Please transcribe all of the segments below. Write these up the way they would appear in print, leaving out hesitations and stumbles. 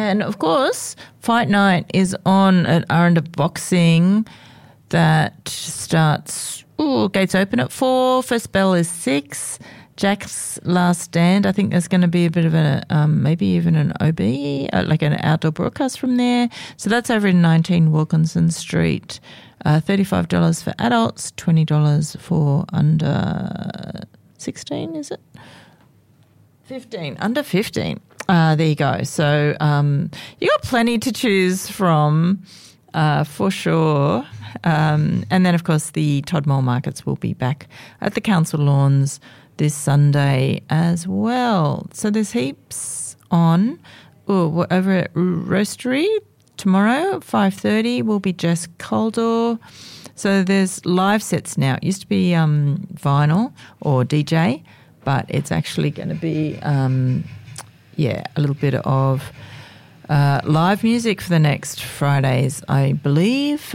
And, of course, Fight Night is on at Aranda Boxing. That starts, gates open at 4. First bell is 6. Jack's Last Stand. I think there's going to be a bit of maybe even an OB, like an outdoor broadcast from there. So that's over in 19 Wilkinson Street. $35 for adults, $20 for under 16, is it? 15, under 15. There you go. So you got plenty to choose from for sure. And then, of course, the Todmore Markets will be back at the council lawns this Sunday as well. So there's heaps on. We're over at Roastery tomorrow, 5:30, will be Jess Caldor. So there's live sets now. It used to be vinyl or DJ, but it's actually going to be, a little bit of live music for the next Fridays, I believe.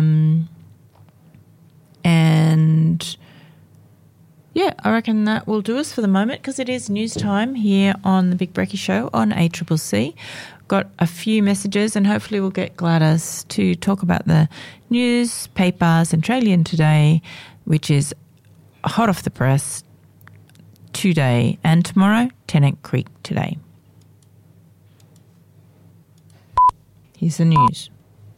I reckon that will do us for the moment because it is news time here on the Big Brekkie Show on ACCC. Got a few messages and hopefully we'll get Gladys to talk about the newspaper Centralian today, which is hot off the press today, and tomorrow, Tennant Creek today. Here's the news.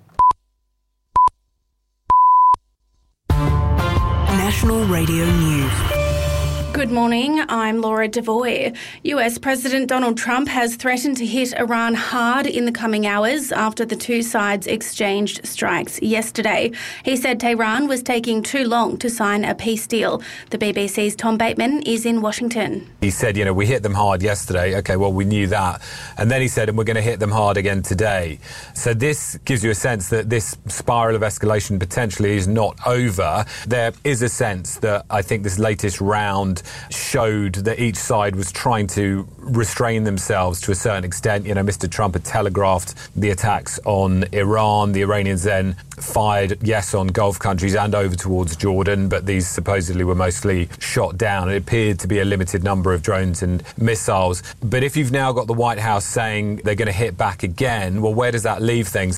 National Radio News. Good morning, I'm Laura Devoy. US President Donald Trump has threatened to hit Iran hard in the coming hours after the two sides exchanged strikes yesterday. He said Tehran was taking too long to sign a peace deal. The BBC's Tom Bateman is in Washington. He said, we hit them hard yesterday. Okay, well, we knew that. And then he said, and we're going to hit them hard again today. So this gives you a sense that this spiral of escalation potentially is not over. There is a sense that I think this latest round showed that each side was trying to restrain themselves to a certain extent. Mr. Trump had telegraphed the attacks on Iran. The Iranians then fired, yes, on Gulf countries and over towards Jordan, but these supposedly were mostly shot down. It appeared to be a limited number of drones and missiles. But if you've now got the White House saying they're going to hit back again, well, where does that leave things?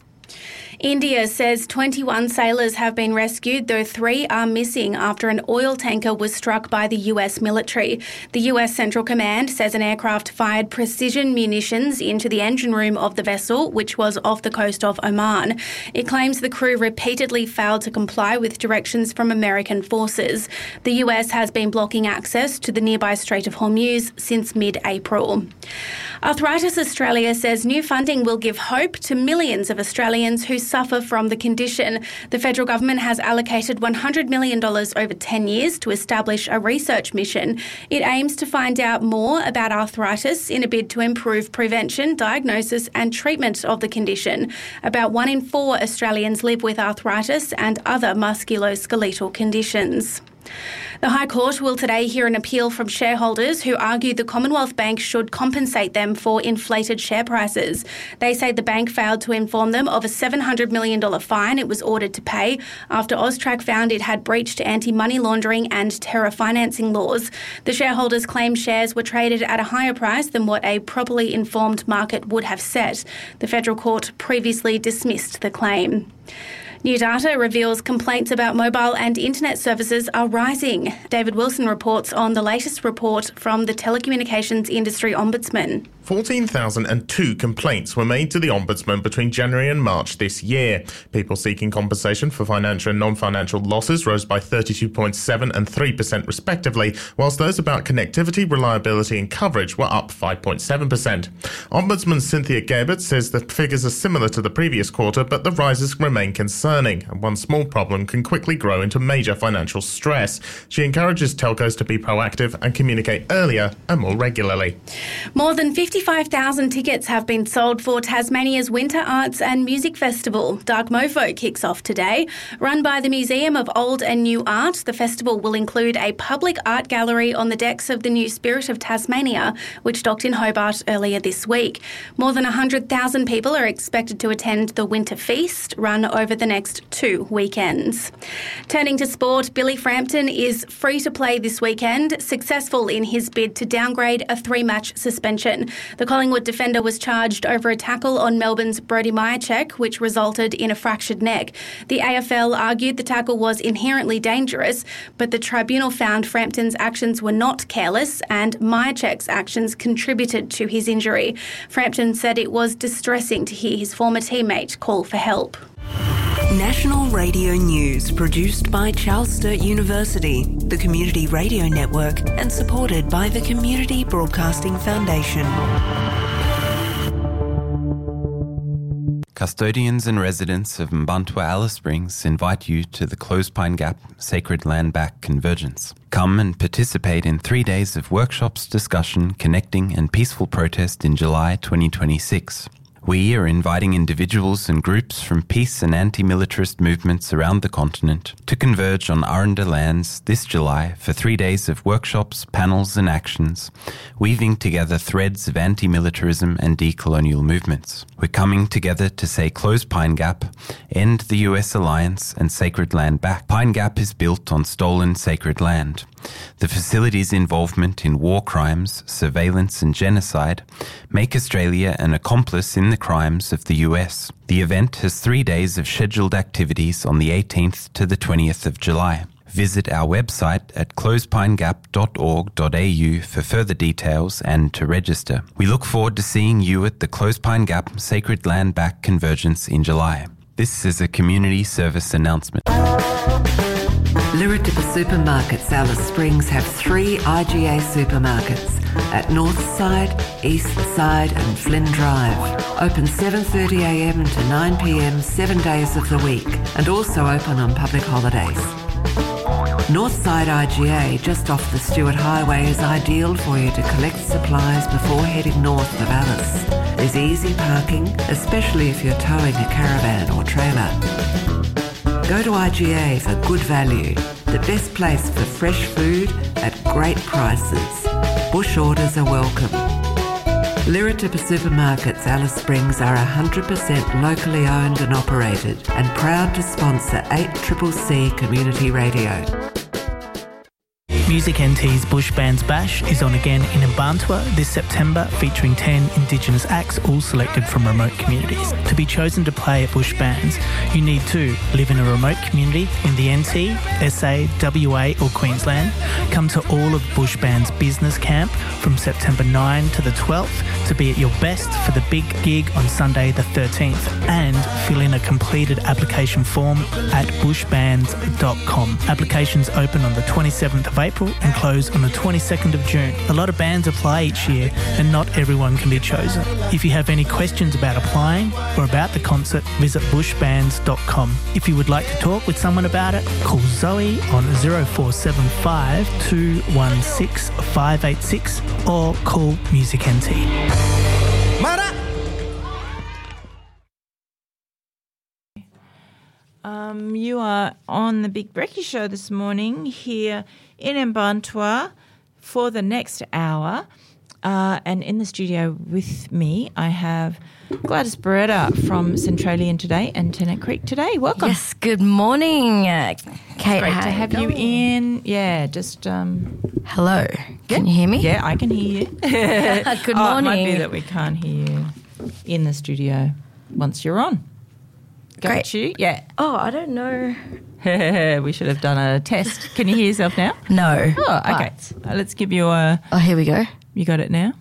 India says 21 sailors have been rescued, though 3 are missing after an oil tanker was struck by the US military. The US Central Command says an aircraft fired precision munitions into the engine room of the vessel, which was off the coast of Oman. It claims the crew repeatedly failed to comply with directions from American forces. The US has been blocking access to the nearby Strait of Hormuz since mid-April. Arthritis Australia says new funding will give hope to millions of Australians who suffer from the condition. The federal government has allocated $100 million over 10 years to establish a research mission. It aims to find out more about arthritis in a bid to improve prevention, diagnosis and treatment of the condition. About 1 in 4 Australians live with arthritis and other musculoskeletal conditions. The High Court will today hear an appeal from shareholders who argue the Commonwealth Bank should compensate them for inflated share prices. They say the bank failed to inform them of a $700 million fine it was ordered to pay after Austrac found it had breached anti-money laundering and terror financing laws. The shareholders claim shares were traded at a higher price than what a properly informed market would have set. The Federal Court previously dismissed the claim. New data reveals complaints about mobile and internet services are rising. David Wilson reports on the latest report from the Telecommunications Industry Ombudsman. 14,002 complaints were made to the Ombudsman between January and March this year. People seeking compensation for financial and non-financial losses rose by 32.7% and 3% respectively, whilst those about connectivity, reliability and coverage were up 5.7%. Ombudsman Cynthia Gebert says the figures are similar to the previous quarter, but the rises remain concerning, and one small problem can quickly grow into major financial stress. She encourages telcos to be proactive and communicate earlier and more regularly. More than 55,000 tickets have been sold for Tasmania's Winter Arts and Music Festival. Dark Mofo kicks off today. Run by the Museum of Old and New Art, the festival will include a public art gallery on the decks of the new Spirit of Tasmania, which docked in Hobart earlier this week. More than 100,000 people are expected to attend the Winter Feast, run over the next next 2 weekends. Turning to sport, Billy Frampton is free to play this weekend, successful in his bid to downgrade a 3-match suspension. The Collingwood defender was charged over a tackle on Melbourne's Brody Mihocek, which resulted in a fractured neck. The AFL argued the tackle was inherently dangerous, but the tribunal found Frampton's actions were not careless and Mihocek's actions contributed to his injury. Frampton said it was distressing to hear his former teammate call for help. National Radio News, produced by Charles Sturt University, the Community Radio Network, and supported by the Community Broadcasting Foundation. Custodians and residents of Mbantua Alice Springs invite you to the Clothespine Gap Sacred Land Back Convergence. Come and participate in 3 days of workshops, discussion, connecting and peaceful protest in July 2026. We are inviting individuals and groups from peace and anti-militarist movements around the continent to converge on Aranda lands this July for 3 days of workshops, panels and actions, weaving together threads of anti-militarism and decolonial movements. We're coming together to say close Pine Gap, end the US alliance and sacred land back. Pine Gap is built on stolen sacred land. The facility's involvement in war crimes, surveillance and genocide make Australia an accomplice in the crimes of the US. The event has 3 days of scheduled activities on the 18th to the 20th of July. Visit our website at closepinegap.org.au for further details and to register. We look forward to seeing you at the Closepine Gap Sacred Land Back Convergence in July. This is a community service announcement. Liritupa Supermarkets Alice Springs have 3 IGA supermarkets at Northside, Eastside and Flynn Drive. Open 7:30am to 9pm 7 days of the week and also open on public holidays. Northside IGA, just off the Stewart Highway, is ideal for you to collect supplies before heading north of Alice. There's easy parking, especially if you're towing a caravan or trailer. Go to IGA for good value, the best place for fresh food at great prices. Bush orders are welcome. Liritupa Supermarkets Alice Springs are 100% locally owned and operated and proud to sponsor 8CCC Community Radio. Music NT's Bush Bands Bash is on again in Mbantua this September, featuring 10 Indigenous acts, all selected from remote communities. To be chosen to play at Bush Bands, you need to live in a remote community in the NT, SA, WA or Queensland, come to all of Bush Bands Business Camp from September 9 to the 12th to be at your best for the big gig on Sunday the 13th, and fill in a completed application form at bushbands.com. Applications open on the 27th of April and close on the 22nd of June. A lot of bands apply each year and not everyone can be chosen. If you have any questions about applying or about the concert, visit bushbands.com. If you would like to talk with someone about it, call Zoe on 0475 216 586 or call Music NT. You are on the Big Brekkie Show this morning here in Mbantua for the next hour. And in the studio with me, I have Gladys Beretta from Centralian Today and Tennant Creek Today. Welcome. Yes, good morning, Kate. Great to have you in. Yeah, just... Hello. Can you hear me? Yeah, I can hear you. Good morning. It might be that we can't hear you in the studio once you're on. Great. Got you? Yeah. Oh, I don't know. We should have done a test. Can you hear yourself now? No. Oh, okay. Let's give you a... Oh, here we go. You got it now?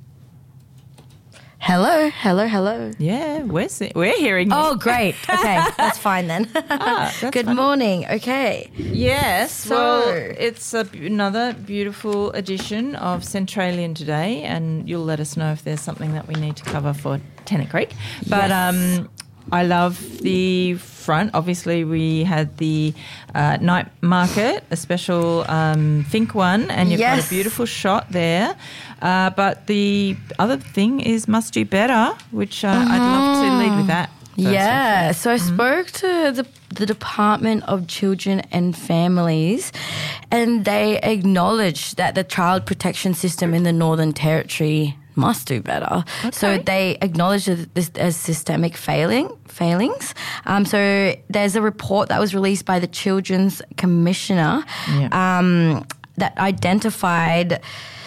Hello, hello, hello. Yeah, we're hearing you. Oh, great. Okay, that's fine then. Good morning. Okay. Yes, well, it's another beautiful edition of Centralian Today, and you'll let us know if there's something that we need to cover for Tennant Creek. But I love the front. Obviously, we had the night market, a special Think one, and you've got a beautiful shot there. But the other thing is Must Do Better, which I'd love to lead with that. So I spoke to the Department of Children and Families, and they acknowledged that the child protection system in the Northern Territory must do better. Okay. So they acknowledge this as systemic failings. So there's a report that was released by the Children's Commissioner that identified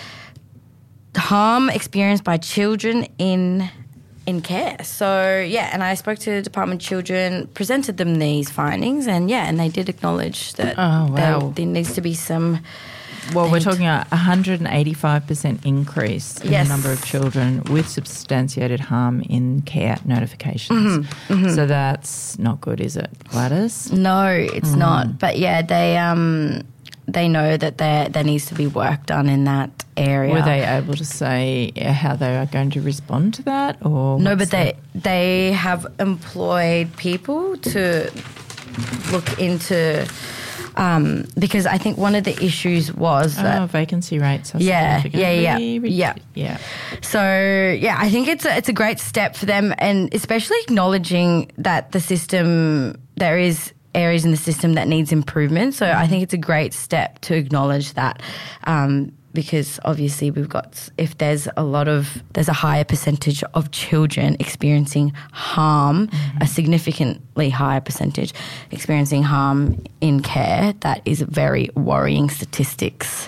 harm experienced by children in care. So, and I spoke to the Department of Children, presented them these findings, and they did acknowledge that there needs to be some... Well, we're talking a 185% increase in the number of children with substantiated harm in care notifications. So that's not good, is it, Gladys? No, it's not. But, they know that there needs to be work done in that area. Were they able to say how they are going to respond to that? Or no, but they have employed people to look into... because I think one of the issues was that vacancy rates are significantly So I think it's a great step for them, and especially acknowledging that the system, there is areas in the system that needs improvement. So I think it's a great step to acknowledge that. Because obviously there's a higher percentage of children experiencing harm, a significantly higher percentage experiencing harm in care, that is very worrying statistics.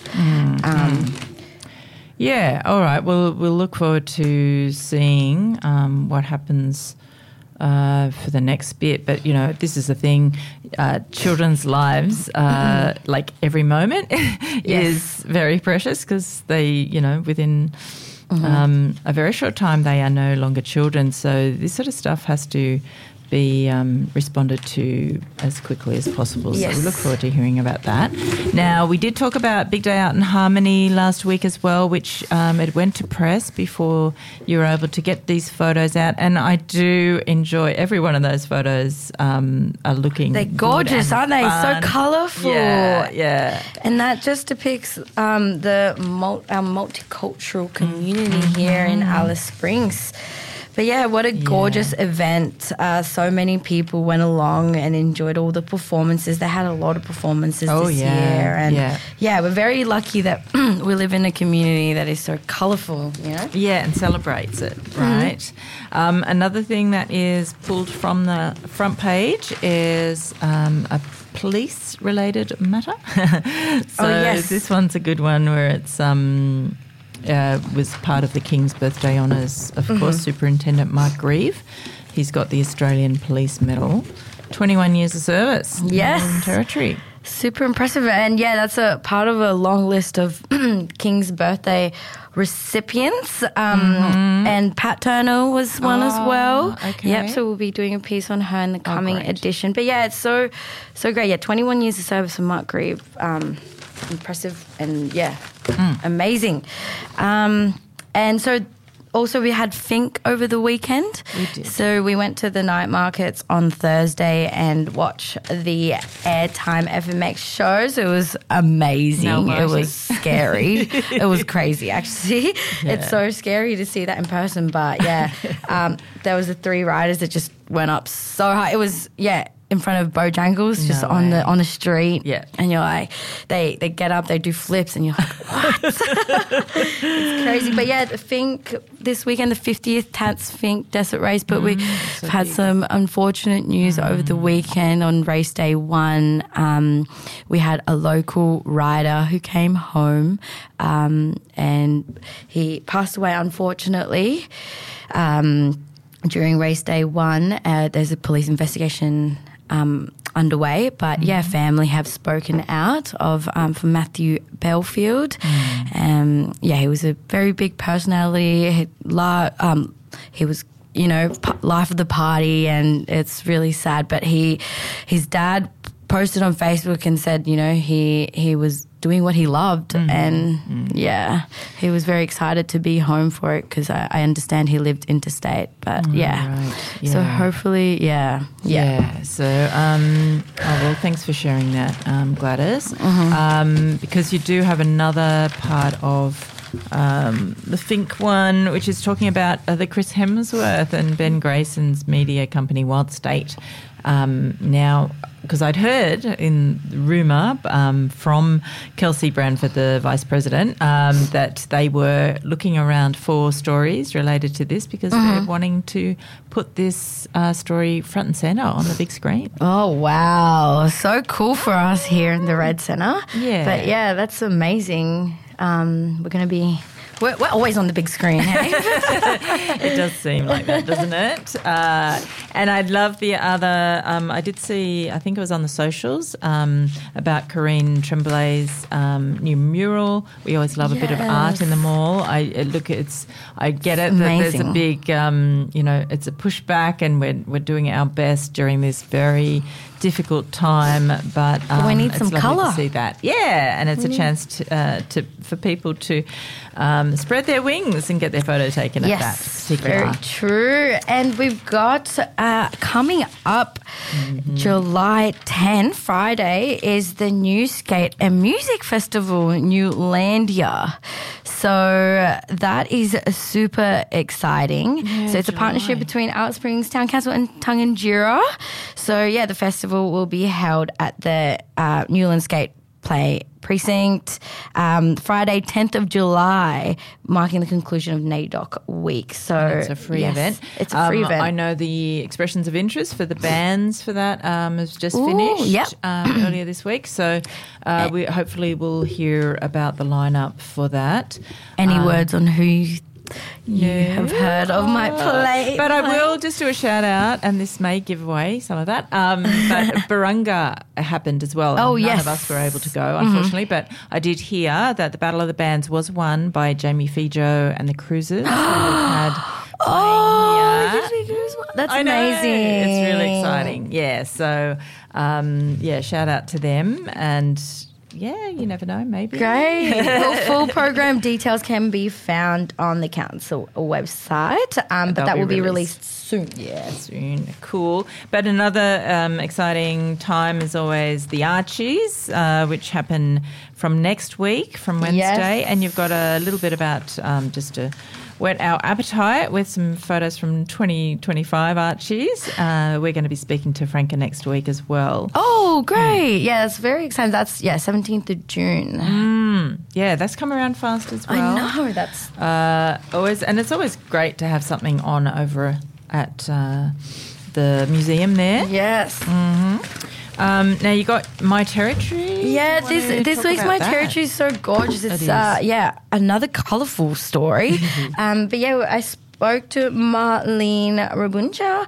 All right. Well, we'll look forward to seeing what happens for the next bit. But, this is the thing, children's lives, like every moment is very precious, because they, within a very short time, they are no longer children. So this sort of stuff has to be responded to as quickly as possible. So we look forward to hearing about that. Now, we did talk about Big Day Out in Harmony last week as well, which it went to press before you were able to get these photos out. And I do enjoy every one of those photos are looking They're gorgeous, aren't they? Fun. So colourful. Yeah. And that just depicts our multicultural community here in Alice Springs. But what a gorgeous event. So many people went along and enjoyed all the performances. They had a lot of performances this year. And we're very lucky that we live in a community that is so colourful, Yeah, and celebrates it, right? Another thing that is pulled from the front page is a police-related matter. This one's a good one where it's... was part of the King's Birthday Honours, of course, Superintendent Mark Grieve. He's got the Australian Police Medal. 21 years of service in the Northern Territory. Super impressive. And, that's a part of a long list of King's Birthday recipients. And Pat Turner was one as well. Okay. Yep, so we'll be doing a piece on her in the coming edition. But, it's so great. 21 years of service for Mark Grieve. Impressive and amazing. And so also we had Fink over the weekend. We did. So we went to the night markets on Thursday and watched the Airtime FMX shows. It was amazing. It was scary. It was crazy, actually. It's so scary to see that in person. But there was the 3 riders that just went up so high. It was in front of Bojangles, just on the street. Yeah. And you're like, they get up, they do flips, and you're like, what? It's crazy. But the Fink this weekend, the 50th Tats Fink Desert Race, but we've had some unfortunate news over the weekend. On race day 1, we had a local rider who came home and he passed away, unfortunately. During race day 1, there's a police investigation underway, but family have spoken out for Matthew Belfield. He was a very big personality. He was, life of the party, and it's really sad. But his dad posted on Facebook and said, he was doing what he loved, and he was very excited to be home for it, because I understand he lived interstate, but so hopefully so well, thanks for sharing that, Gladys. Because you do have another part of the Fink one, which is talking about the Chris Hemsworth and Ben Grayson's media company Wild State. Now, because I'd heard in rumour from Kelsey Branford, the Vice President, that they were looking around for stories related to this because they're wanting to put this story front and centre on the big screen. Oh, wow. So cool for us here in the Red Centre. Yeah. But, yeah, that's amazing. We're going to be... We're always on the big screen, hey? It does seem like that, doesn't it? And I love the other, I did see, I think it was on the socials, about Corinne Tremblay's new mural. We always love a bit of art in the mall. I get it that there's a big, it's a pushback and we're doing our best during this very difficult time, but we need some colour to see that. Yeah, and it's a chance for people to spread their wings and get their photo taken at that particular. Very true. And we've got coming up July 10, Friday, is the New Skate and Music Festival, Newlandia. So that is super exciting. Yeah, so it's a partnership between Alice Springs Town Council and Tunganjira. So yeah, the festival will be held at the Newland Skate Play Precinct, Friday, 10th of July, marking the conclusion of NAIDOC week. So it's a free event. It's a free event. I know the expressions of interest for the bands for that has just finished earlier this week. So we hopefully will hear about the lineup for that. Any words on who you have heard of my play? But I will just do a shout out, and this may give away some of that. But Barunga happened as well. Oh, None of us were able to go, unfortunately. But I did hear that the Battle of the Bands was won by Jamie Fijo and the Cruisers. That's amazing. It's really exciting. Yeah. So, shout out to them. And yeah, you never know, maybe. Great. Well, full program details can be found on the council website, but that will be released soon. Yeah, soon. Cool. But another exciting time is always the Archies, which happen from next week, from Wednesday. Yes. And you've got a little bit about just to whet our appetite with some photos from 2025 Archies. We're going to be speaking to Franca next week as well. Oh, great. Yeah, that's very exciting. That's, 17th of June. Yeah, that's come around fast as well. I know. That's always, and it's always great to have something on over at the museum there. Yes. Now you got My Territory. Yeah, this week's My Territory is so gorgeous. It's another colourful story. But yeah, I spoke to Marlene Rabunja,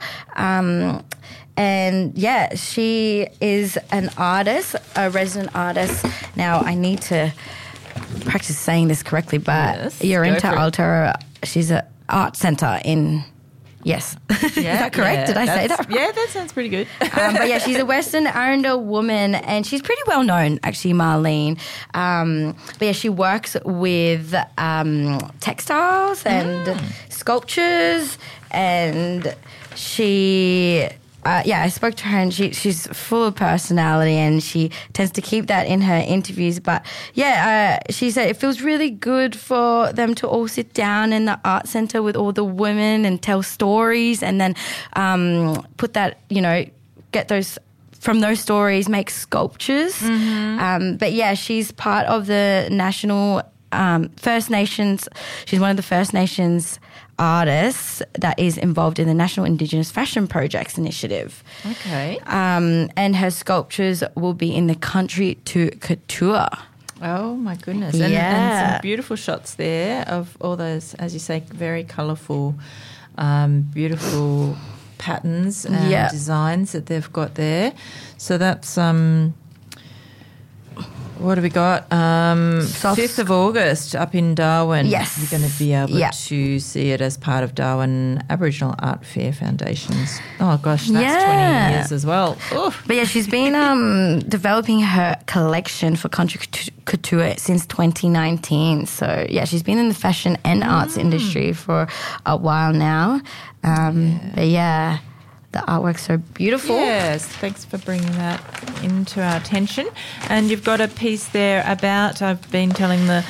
and yeah, she is an artist, a resident artist. Now I need to practice saying this correctly, but Llorente Altera, she's an art centre in. Yes. Is that correct? Did I say that right? Yeah, that sounds pretty good. But yeah, she's a Western Arundel woman and she's pretty well known, actually, Marlene. But yeah, she works with textiles and sculptures, and she... I spoke to her and she's full of personality and she tends to keep that in her interviews. But she said it feels really good for them to all sit down in the art centre with all the women and tell stories and then put that, get those from those stories, make sculptures. But yeah, she's part of the national First Nations. She's one of the First Nations artists that is involved in the National Indigenous Fashion Projects Initiative. Okay. And her sculptures will be in the Country to Couture. Oh, my goodness. And some beautiful shots there of all those, as you say, very colourful, beautiful patterns and designs that they've got there. So that's... what have we got? 5th of August up in Darwin. Yes. You're going to be able to see it as part of Darwin Aboriginal Art Fair Foundations. Oh, gosh, that's 20 years as well. Oof. But yeah, she's been developing her collection for Country Couture since 2019. So yeah, she's been in the fashion and arts industry for a while now. But yeah... The artwork's so beautiful. Yes, thanks for bringing that into our attention. And you've got a piece there about, I've been telling the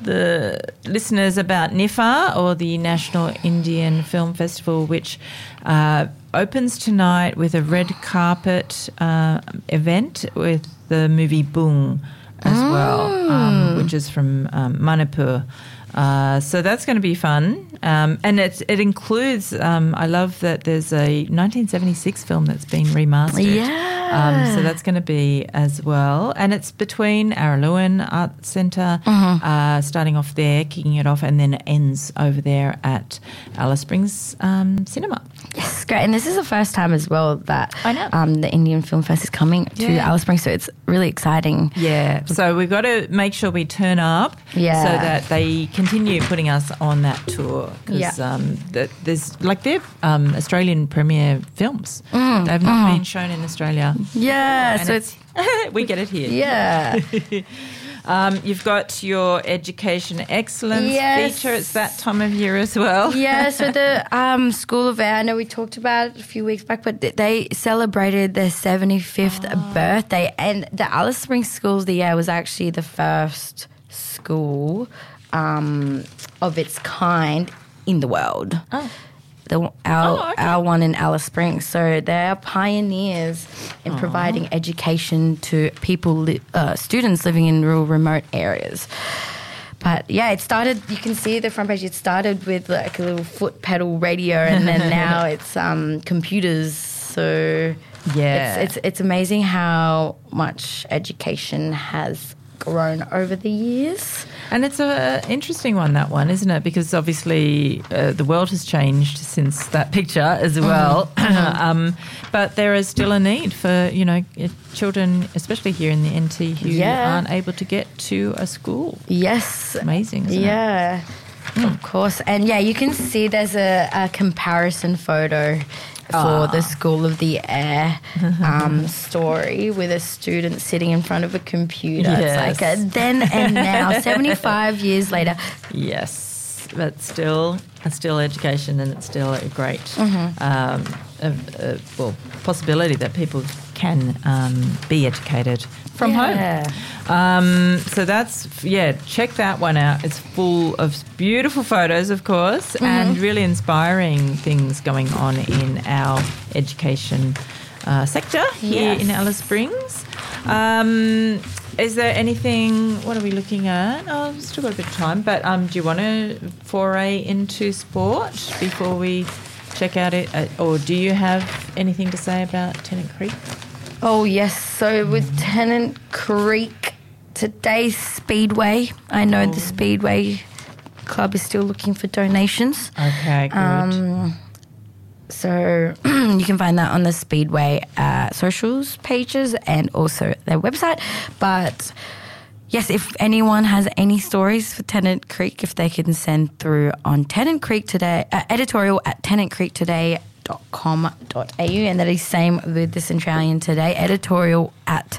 the listeners about NIFA, or the National Indian Film Festival, which opens tonight with a red carpet event with the movie Boong as well, which is from Manipur. So that's going to be fun. And it includes, I love that there's a 1976 film that's been remastered. Yeah. So that's going to be as well. And it's between Araluen Art Centre, starting off there, kicking it off, and then it ends over there at Alice Springs Cinema. Yes, great. And this is the first time as well that I know. The Indian Film Fest is coming to Alice Springs, so it's really exciting. Yeah, so we've got to make sure we turn up so that they continue putting us on that tour, because there's like they're Australian premiere films. They've not been shown in Australia. Yeah, and so it's we get it here. Yeah. You've got your Education Excellence feature. It's that time of year as well. Yeah, so the School of Air, I know we talked about it a few weeks back, but they celebrated their 75th birthday, and the Alice Springs School of the Air was actually the first school of its kind in the world. Our one in Alice Springs. So they're pioneers in providing education to people, students living in rural, remote areas. But yeah, it started, you can see the front page, it started with like a little foot pedal radio, and then now it's computers. So it's amazing how much education has grown over the years. And it's an interesting one, that one, isn't it? Because obviously the world has changed since that picture as well. But there is still a need for, children, especially here in the NT, who aren't able to get to a school. Yes. Amazing, isn't it? Of course. And you can see there's a comparison photo for the School of the Air story with a student sitting in front of a computer. Yes. It's like a then and now, 75 years later. Yes, but still education, and it's still a great possibility that people can be educated from home. So that's, check that one out. It's full of beautiful photos, of course, and really inspiring things going on in our education sector here in Alice Springs. Is there anything, what are we looking at? Oh, we've still got a bit of time, but do you want to foray into sport before we check out it? Or do you have anything to say about Tennant Creek? Oh, yes. So with Tennant Creek, today's Speedway, I know the Speedway Club is still looking for donations. Okay, good. So you can find that on the Speedway socials pages and also their website. But yes, if anyone has any stories for Tennant Creek, if they can send through on Tennant Creek Today, editorial at tennantcreektoday.com.au, and that is same with the Centralian Today, editorial at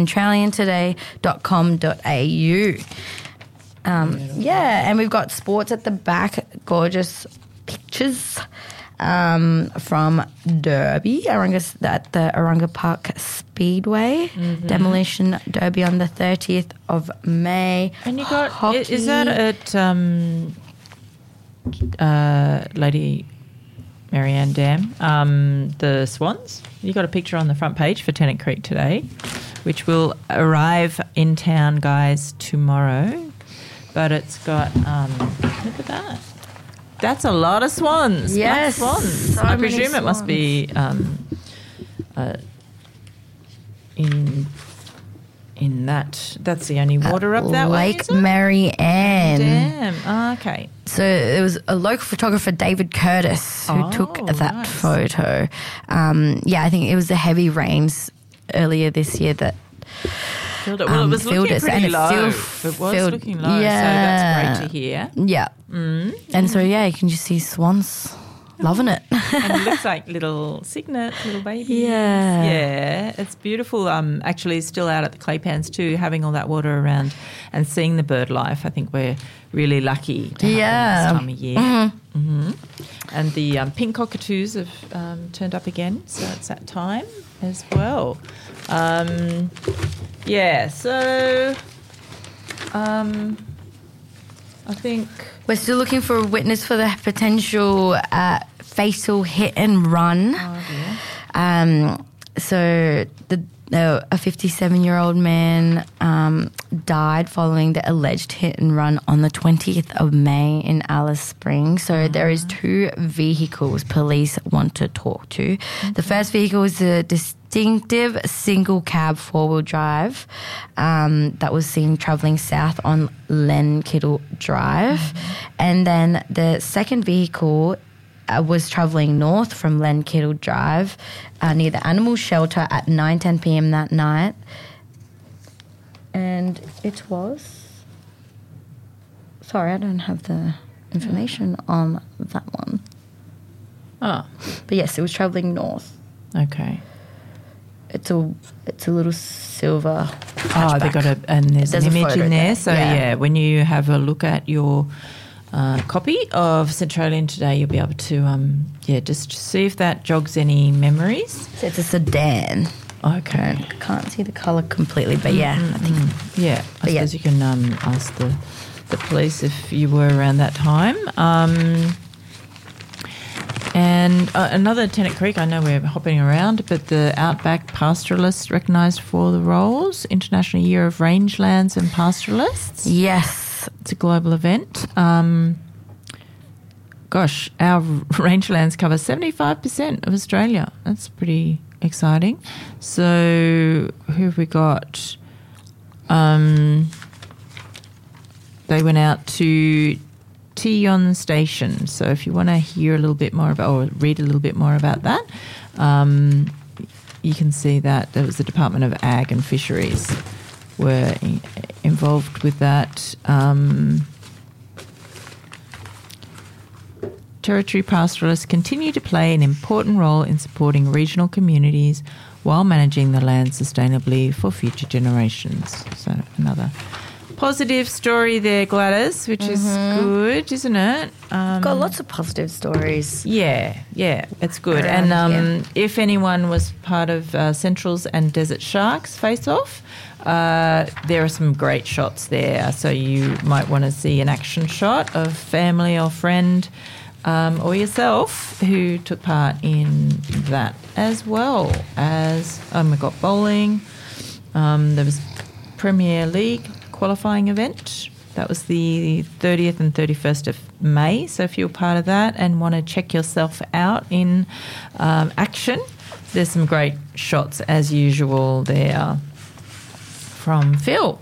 centraliantoday.com.au. And we've got sports at the back, gorgeous pictures from Derby, at the Orunga Park Speedway, Demolition Derby on the 30th of May. And you got, hockey. Is that at Lady Marianne Dam, the Swans? You got a picture on the front page for Tennant Creek Today, which will arrive in town, guys, tomorrow. But it's got, look at that. That's a lot of swans. Yes. Swans. So I many presume it must be in that's the only water up that way. Lake Marianne. Damn. Oh, okay. So it was a local photographer, David Curtis, who took that photo. I think it was the heavy rains earlier this year that Well, it was looking pretty low. It was looking low, so that's great to hear. Yeah. And so, you can just see swans loving it. And it looks like little cygnets, little babies. Yeah. Yeah, it's beautiful. Actually, still out at the clay pans too, having all that water around and seeing the bird life. I think we're really lucky to have them this time of year. And the pink cockatoos have turned up again, so it's that time as well. I think we're still looking for a witness for the potential fatal hit and run. So a 57-year-old man died following the alleged hit and run on the 20th of May in Alice Springs. So there is 2 vehicles police want to talk to. The first vehicle is a distinctive single cab 4-wheel drive that was seen travelling south on Len Kittle Drive. And then the second vehicle was travelling north from Len Kittle Drive near the animal shelter at 9:10 p.m. that night. And it was... Sorry, I don't have the information on that one. Oh. But yes, it was travelling north. Okay. It's a little silver hatchback. Oh, they got and there's an image in there. So, when you have a look at your... copy of Centralian Today, you'll be able to, just see if that jogs any memories. So it's a sedan. Okay. I can't see the colour completely, but I think. Yeah, I suppose you can ask the police if you were around that time. And another Tennant Creek, I know we're hopping around, but the Outback Pastoralists recognised for the roles, International Year of Rangelands and Pastoralists. Yes. It's a global event. Our rangelands cover 75% of Australia. That's pretty exciting. So who have we got? They went out to Teyon Station. So if you want to hear a little bit more about or read a little bit more about that, you can see that there was the Department of Ag and Fisheries were involved with that. Territory pastoralists continue to play an important role in supporting regional communities while managing the land sustainably for future generations. So another positive story there, Gladys, which is good, isn't it? Got lots of positive stories. Yeah, it's good. And if anyone was part of Central's and Desert Sharks face-off, there are some great shots there. So you might want to see an action shot of family or friend or yourself who took part in that, as well as we got bowling. There was Premier League qualifying event. That was the 30th and 31st of May. So if you're part of that and want to check yourself out in action, there's some great shots as usual there from Phil.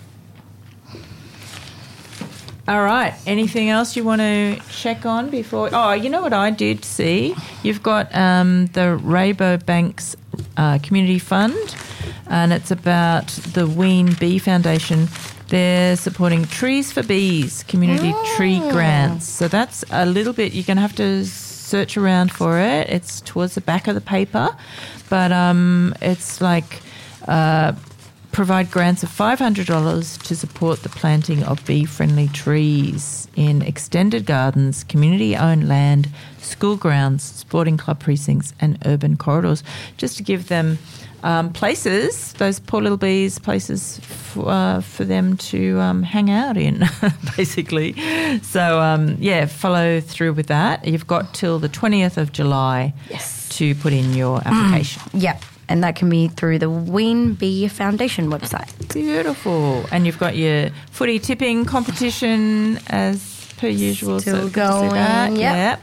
All right. Anything else you want to check on before? Oh, you know what I did see? You've got the Rabobanks Community Fund, and it's about the Ween Bee Foundation. They're supporting Trees for Bees community tree grants. So that's a little bit, you're going to have to search around for it. It's towards the back of the paper, but it's like provide grants of $500 to support the planting of bee-friendly trees in extended gardens, community-owned land, school grounds, sporting club precincts and urban corridors, just to give them places, those poor little bees, places for them to hang out in, basically. So, follow through with that. You've got till the 20th of July to put in your application. Yep. And that can be through the Ween Bee Foundation website. Beautiful. And you've got your footy tipping competition as per usual. Still going. Yep.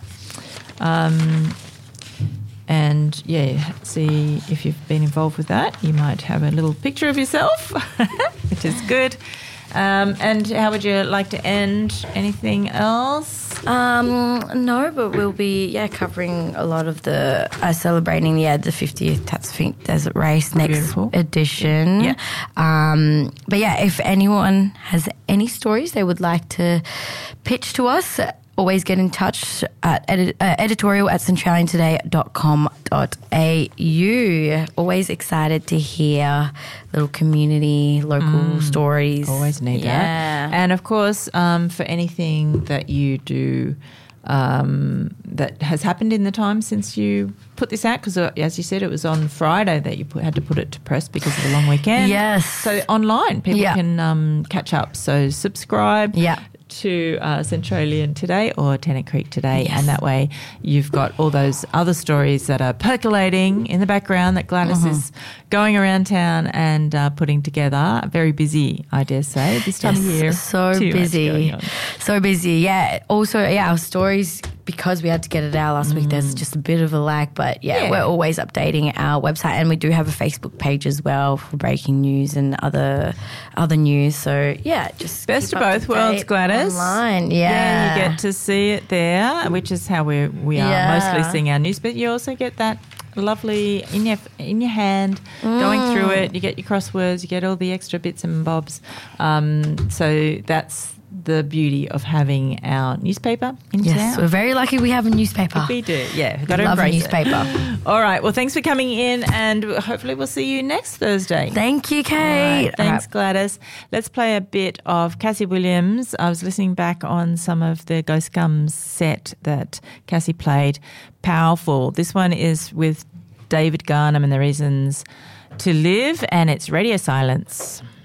And, see if you've been involved with that. You might have a little picture of yourself, which is good. And how would you like to end? Anything else? No, but we'll be covering a lot of the celebrating the 50th Tatsfink Desert Race next edition. Yeah. But if anyone has any stories they would like to pitch to us, always get in touch at editorial@centraliantoday.com.au. Always excited to hear little community, local stories. Always need that. And, of course, for anything that you do that has happened in the time since you put this out, because, as you said, it was on Friday that you had to put it to press because of the long weekend. Yes. So online people can catch up. So subscribe. Yeah. to Centralian today or Tennant Creek today, and that way you've got all those other stories that are percolating in the background that Gladys is going around town and putting together. Very busy, I dare say, this time of year. So busy. So busy, yeah. Also, our stories, because we had to get it out last week, there's just a bit of a lag, but we're always updating our website, and we do have a Facebook page as well for breaking news and other news. So just best of both worlds, Gladys. Online, you get to see it there, which is how we are mostly seeing our news. But you also get that lovely in your hand, going through it. You get your crosswords, you get all the extra bits and bobs. So that's the beauty of having our newspaper in town. We're very lucky we have a newspaper. We do, we've got to love a embrace newspaper. It. All right, well, thanks for coming in, and hopefully we'll see you next Thursday. Thank you, Kate. Right, thanks, Gladys. Let's play a bit of Cassie Williams. I was listening back on some of the Ghost Gums set that Cassie played. Powerful. This one is with David Garnham and the Reasons to Live, and it's Radio Silence.